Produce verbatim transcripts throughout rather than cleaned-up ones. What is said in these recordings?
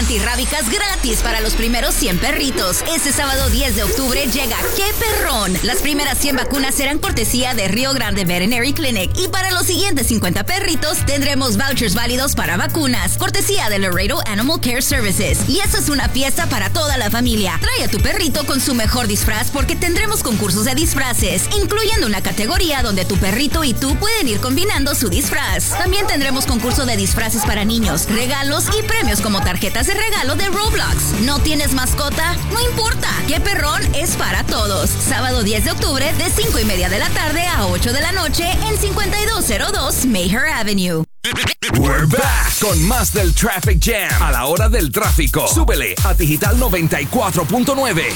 antirrábicas gratis para los primeros cien perritos. Este sábado diez de octubre llega ¡Qué perrón! Las primeras cien vacunas serán cortesía de Rio Grande Veterinary Clinic. Y para los siguientes cincuenta perritos tendremos vouchers válidos para vacunas, cortesía de Laredo Animal Care Services. Y eso es una fiesta para toda la familia. Trae a tu perrito con su mejor disfraz porque tendremos concursos de disfraces, incluyendo una categoría donde tu perrito y tú pueden ir combinando su disfraz. También tendremos concurso de disfraces para niños, regalos y premios como tarjetas de regalo de Roblox. ¿No tienes mascota? No importa. ¡Qué perrón! Es para todos. Sábado diez de octubre de cinco y media de la tarde a ocho de la noche en cincuenta y dos cero dos Mayher Avenue. We're back con más del Traffic Jam a la hora del tráfico. Súbele a Digital noventa y cuatro punto nueve.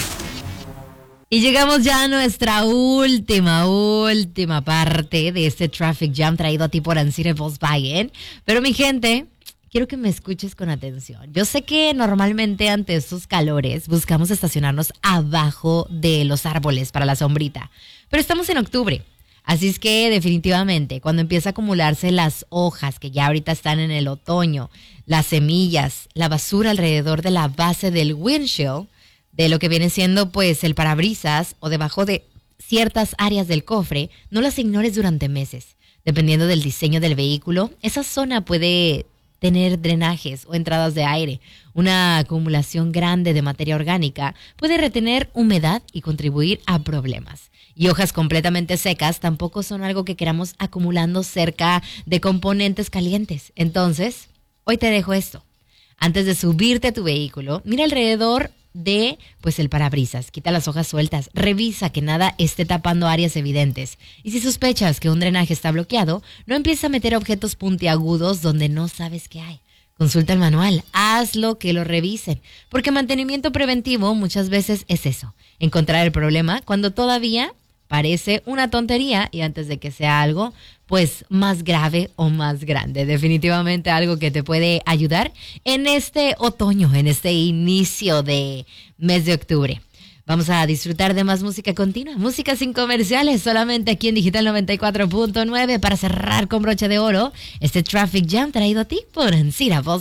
Y llegamos ya a nuestra última, última parte de este Traffic Jam traído a ti por Ancire Volkswagen. Pero mi gente, quiero que me escuches con atención. Yo sé que normalmente ante estos calores buscamos estacionarnos abajo de los árboles para la sombrita. Pero estamos en octubre. Así es que definitivamente cuando empieza a acumularse las hojas que ya ahorita están en el otoño, las semillas, la basura alrededor de la base del windshield, de lo que viene siendo pues el parabrisas o debajo de ciertas áreas del cofre, no las ignores durante meses. Dependiendo del diseño del vehículo, esa zona puede tener drenajes o entradas de aire. Una acumulación grande de materia orgánica puede retener humedad y contribuir a problemas. Y hojas completamente secas tampoco son algo que queramos acumulando cerca de componentes calientes. Entonces, hoy te dejo esto. Antes de subirte a tu vehículo, mira alrededor de pues el parabrisas, quita las hojas sueltas, revisa que nada esté tapando áreas evidentes. Y si sospechas que un drenaje está bloqueado, no empieces a meter objetos puntiagudos donde no sabes qué hay. Consulta el manual, hazlo que lo revisen, porque mantenimiento preventivo muchas veces es eso, encontrar el problema cuando todavía parece una tontería y antes de que sea algo pues más grave o más grande. Definitivamente algo que te puede ayudar en este otoño, en este inicio de mes de octubre. Vamos a disfrutar de más música continua, música sin comerciales, solamente aquí en Digital noventa y cuatro punto nueve para cerrar con broche de oro este Traffic Jam traído a ti por Ancira Volkswagen.